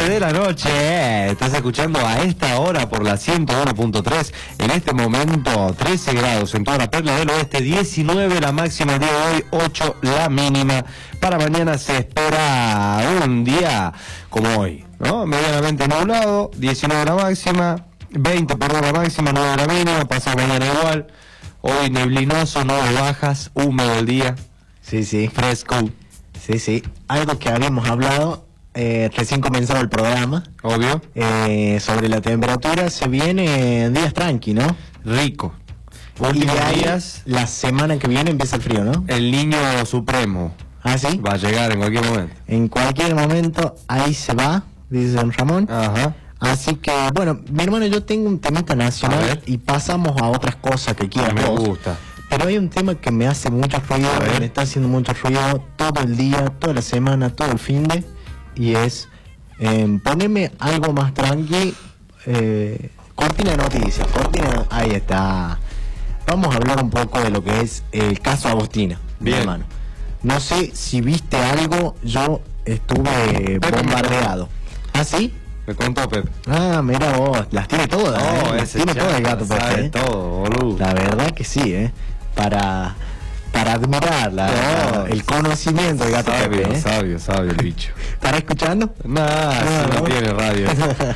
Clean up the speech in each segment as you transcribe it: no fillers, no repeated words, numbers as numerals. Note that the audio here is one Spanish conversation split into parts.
de la noche. Estás escuchando a esta hora por la 101.3. En este momento 13 grados en toda la Perla del Oeste, 19 la máxima el día de hoy, 8 la mínima. Para mañana se espera un día como hoy, ¿no? Medianamente nublado, 19 la máxima, 20 perdón la máxima, 9 la mínima. Pasa mañana igual. Hoy neblinoso, nubes bajas, húmedo el día. Sí. Fresco. Sí. Algo que habíamos hablado recién comenzado el programa. Obvio. Sobre la temperatura, se viene días tranqui, ¿no? Rico. Y de ahí, días, la semana que viene empieza el frío, ¿no? el niño supremo ¿Ah, sí? va a llegar en cualquier momento. En cualquier momento, ahí se va, dice don Ramón. Ajá. Así que, bueno, mi hermano, yo tengo un temita A nacional ver. y pasamos a otras cosas que quieras Me vos. gusta. Pero hay un tema que me hace mucho ruido, A ver. me está haciendo mucho ruido todo el día, toda la semana, todo el finde, y es ponerme algo más tranqui, cortina de noticias, ahí está. Vamos a hablar un poco de lo que es el caso Agostina, mi Bien. hermano. No sé si viste algo, yo estuve bombardeado. ¿Ah, sí? Me contó Pepe. Ah, mira vos, las tiene todas, las ese tiene todas el chaval gato, Pepe, sabe todo, boludo. La verdad que sí, para admirar el conocimiento del gato Pepe, Sabio el bicho. ¿Estará escuchando? Nah, no tiene radio.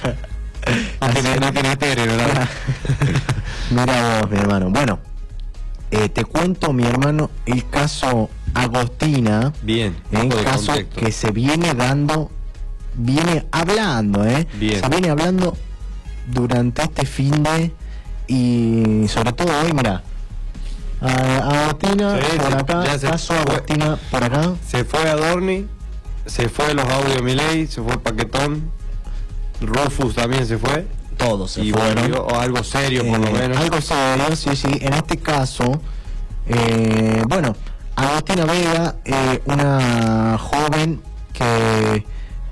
No tiene estéreo, ¿verdad? Mira vos, mi hermano. Bueno, te cuento, mi hermano, el caso Agostina. Bien. Un poco de caso contexto. que se viene hablando, Bien. se viene hablando durante este finde y sobre todo hoy, mira. Agostina Sí, por acá, ya se caso fue. Agostina por acá. Se fue Adorni, se fue los audios Milei, se fue Paquetón, Rufus también se fue. Todos se Y fueron. volvió, o algo serio por lo menos. Algo serio, sí. En este caso, bueno, Agostina Vega, una joven que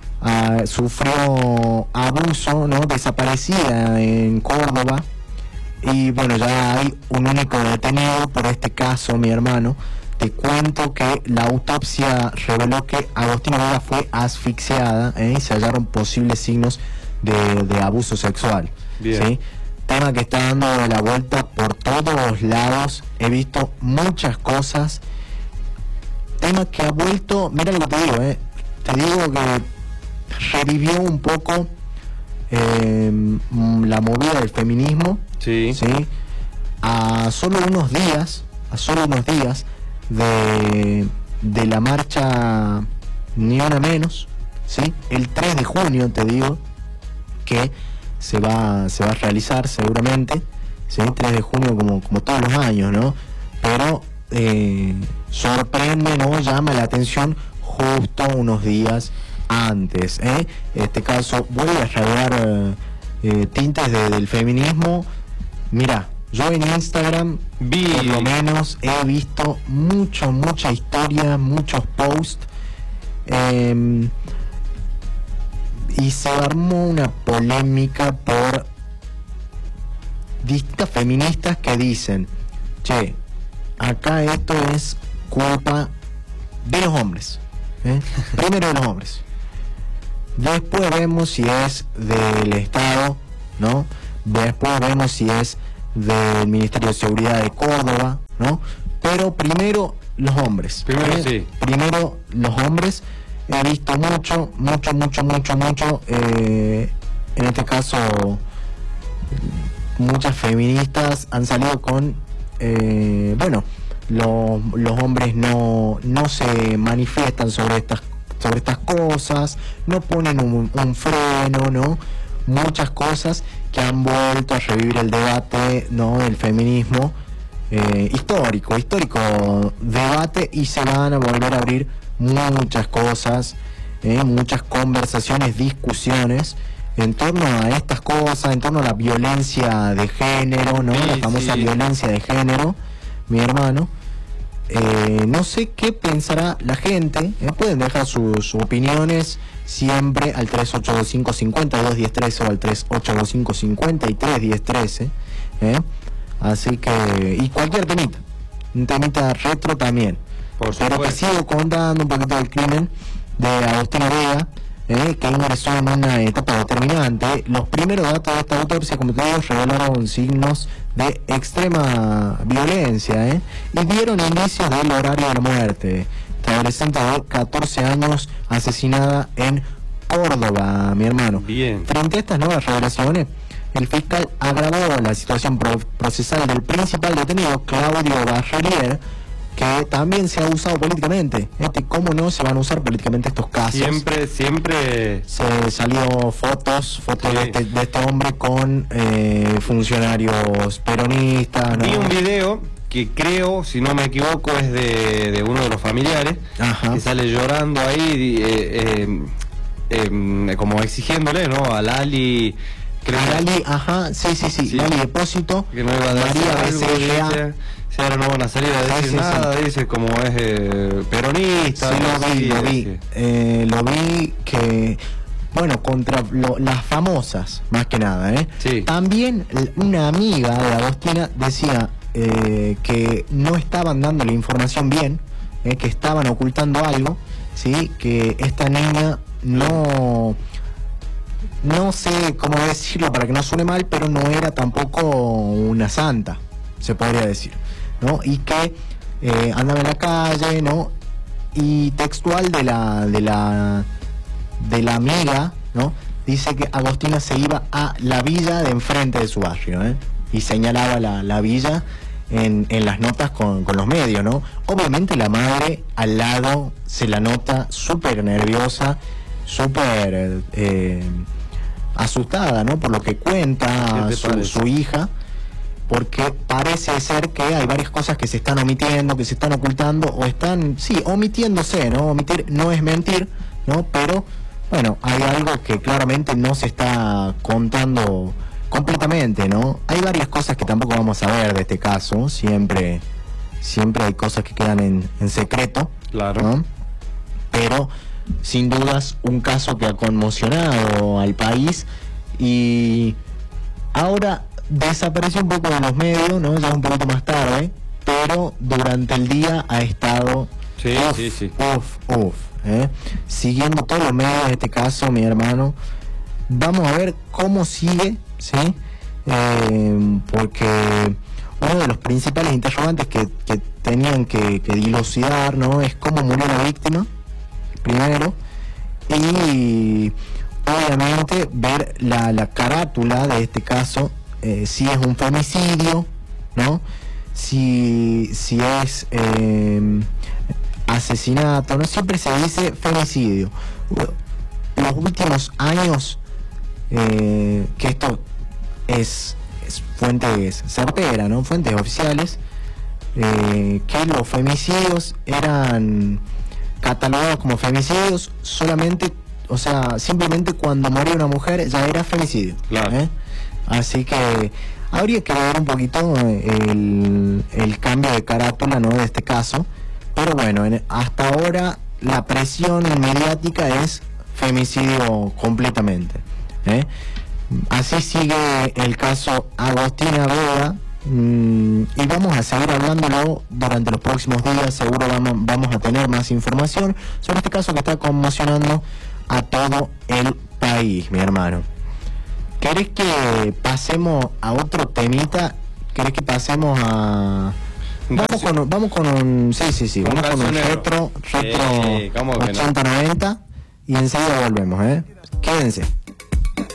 sufrió abuso, ¿no? Desaparecida en Córdoba. Y bueno, ya hay un único detenido por este caso, mi hermano. Te cuento que la autopsia reveló que Agostina Vega fue asfixiada, y se hallaron posibles signos de abuso sexual. Bien. ¿Sí? Tema que está dando la vuelta por todos los lados. He visto muchas cosas. Tema que ha vuelto, mira lo que te digo, te digo que revivió un poco la movida del feminismo. Sí. A solo unos días de la marcha Ni Una Menos, ¿sí? El 3 de junio, te digo, que se va a realizar seguramente, ¿sí? 3 de junio como todos los años, ¿no? Pero sorprende, ¿no? Llama la atención justo unos días antes, Este caso vuelve a radiar tintes del feminismo. Mira, yo en Instagram por lo menos he visto mucha historia, muchos posts, y se armó una polémica por distintas feministas que dicen, che, acá esto es culpa de los hombres, primero de los hombres, después vemos si es del Estado, ¿no? Después vemos si es del Ministerio de Seguridad de Córdoba, ¿no? Pero primero los hombres. Primero sí. Primero los hombres. He visto mucho, en este caso, muchas feministas han salido con, bueno, los hombres no se manifiestan sobre estas cosas, no ponen un freno, ¿no? Muchas cosas que han vuelto a revivir el debate, ¿no? Del feminismo, histórico debate, y se van a volver a abrir muchas cosas, muchas conversaciones, discusiones en torno a estas cosas, en torno a la violencia de género, ¿no? La famosa violencia de género, mi hermano. No sé qué pensará la gente, pueden dejar sus opiniones siempre al 3825-521013 o al 3825-531013, así que, y cualquier temita, un temita retro también. Por Pero te supuesto. sigo contando un poquito del crimen de Agostina Vega, que ingresó en una etapa determinante. Los primeros datos de esta autopsia, como te digo, revelaron signos de extrema violencia, y dieron indicios del horario de la muerte. Esta adolescente de 14 años asesinada en Córdoba, mi hermano. Bien. Frente a estas nuevas revelaciones, el fiscal agravó la situación procesal del principal detenido, Claudio Barrelier, que también se ha usado políticamente. ¿Cómo no se van a usar políticamente estos casos? Siempre se salió fotos sí, de este hombre con funcionarios peronistas, ¿no? Vi un video que creo, si no me equivoco, es de uno de los familiares. Ajá. Que sale llorando ahí, como exigiéndole, ¿no? A Lali. Lali, ajá, sí, Lali Depósito, que no iba a dar María algo, Becerra. Si ahora no van a salir a decir nada, dice como es peronista. Sí, lo vi que, bueno, contra las famosas, más que nada, Sí. También una amiga de Agostina decía que no estaban dando la información bien, que estaban ocultando algo, ¿sí? Que esta niña no sé cómo decirlo para que no suene mal, pero no era tampoco una santa, se podría decir, ¿no? Y que andaba en la calle, ¿no? Y textual de la amiga, ¿no? Dice que Agostina se iba a la villa de enfrente de su barrio, y señalaba la villa en las notas con los medios, ¿no? Obviamente la madre al lado se la nota súper nerviosa, súper asustada, ¿no? Por lo que cuenta su hija, porque parece ser que hay varias cosas que se están omitiendo, que se están ocultando, o están, sí, omitiéndose, ¿no? Omitir no es mentir, ¿no? Pero, bueno, hay algo que claramente no se está contando completamente, ¿no? Hay varias cosas que tampoco vamos a ver de este caso, siempre hay cosas que quedan en secreto, claro, ¿no? Pero sin dudas un caso que ha conmocionado al país y ahora desapareció un poco de los medios, ¿no? Ya un poquito más tarde, pero durante el día ha estado siguiendo todos los medios de este caso, mi hermano. Vamos a ver cómo sigue, ¿sí? Porque uno de los principales interrogantes que tenían que dilucidar, ¿no? Es cómo murió la víctima primero, y obviamente ver la carátula de este caso, si es un femicidio, ¿no? Si es asesinato, ¿no? Siempre se dice femicidio. Los últimos años, que esto es fuentes certeras, ¿no? Fuentes oficiales, que los femicidios eran catalogados como femicidios solamente, o sea, simplemente cuando moría una mujer ya era femicidio, claro. Así que habría que ver un poquito el cambio de carátula, ¿no? De este caso, pero bueno, hasta ahora la presión mediática es femicidio completamente, Así sigue el caso Agostina Vega. Y vamos a seguir hablándolo durante los próximos días. Seguro vamos a tener más información sobre este caso que está conmocionando a todo el país, mi hermano. ¿Querés que pasemos a otro temita? ¿Querés que pasemos a... Vamos con un retro 80-90 y enseguida volvemos, Quédense.